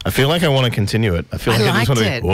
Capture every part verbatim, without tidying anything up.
I feel like I want to continue it. I feel I like I just want liked to it. be,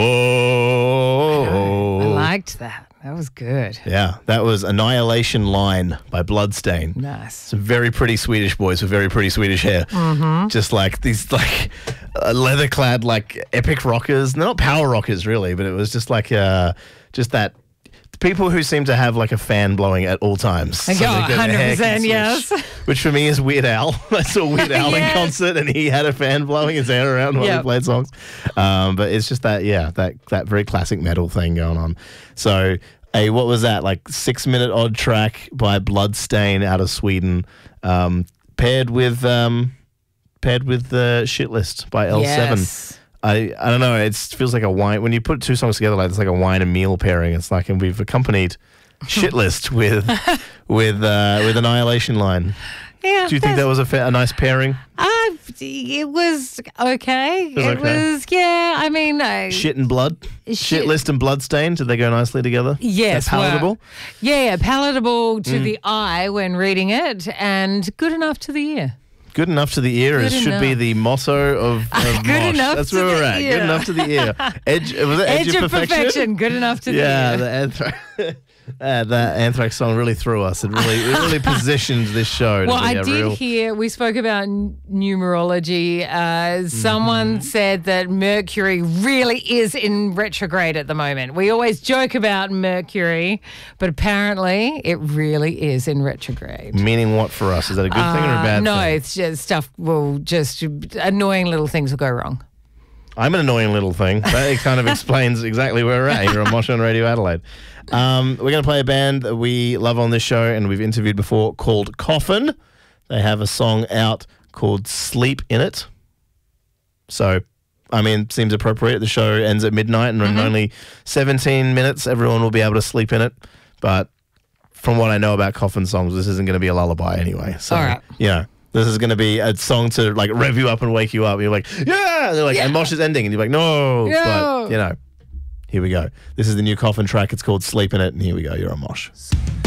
whoa. I liked that. That was good. Yeah, that was Annihilation Line by Bloodstain. Nice. Some very pretty Swedish boys with very pretty Swedish hair. Mm-hmm. Just like these like uh, leather-clad like epic rockers. They're not power rockers really, but it was just like uh, just that people who seem to have like a fan blowing at all times. I go, that their hair can one hundred percent switch, yes. Which for me is Weird Al. I saw Weird Al Yes. in concert and he had a fan blowing his hair around while he Yep. played songs. Um, but it's just that, yeah, that, that very classic metal thing going on. So, a what was that, like six-minute odd track by Bloodstain out of Sweden, um, paired with um, paired with the Shit List by L seven. Yes. I, I don't know. It feels like a wine. When you put two songs together, like it's like a wine and meal pairing. It's like, and we've accompanied Shit List with with uh, with Annihilation Line. Yeah. Do you think that was a, fa- a nice pairing? Uh, it was okay. It was was, okay. yeah. I mean, uh, Shit and blood. Shit, Shit- List and Bloodstain. Did they go nicely together? yes, Is that palatable. well, yeah, yeah, palatable Mm. to the eye when reading it, and good enough to the ear. Good enough to the ear is, Good should be enough. the motto of, of Good Mosh. enough That's to where we're the at. ear. Good enough to the ear. Edge, was it Edge, Edge of perfection. Good enough to Yeah, the the ear. Anthrax. Uh, that Anthrax song really threw us. It really, it really positioned this show. To Well, be I a did real, hear, we spoke about n- numerology. Uh, someone Mm-hmm. said that Mercury really is in retrograde at the moment. We always joke about Mercury, but apparently it really is in retrograde. Meaning what for us? Is that a good thing or a Uh, bad no, thing? it's just stuff will just, annoying little things will go wrong. I'm an annoying little thing. That kind of explains exactly where we're at here on Mosh on Radio Adelaide. Um, we're going to play a band that we love on this show and we've interviewed before called Coffin. They have a song out called Sleep in It. So, I mean, seems appropriate. The show ends at midnight and in only seventeen minutes, everyone will be able to sleep in it. But from what I know about Coffin songs, this isn't going to be a lullaby anyway. So, All right. you know, this is going to be a song to like rev you up and wake you up. You're like, yeah! And they're like, Yeah. and Mosh is ending. And you're like, no. No. But, you know, here we go. This is the new Coffin track. It's called Sleep in It. And here we go. You're on Mosh.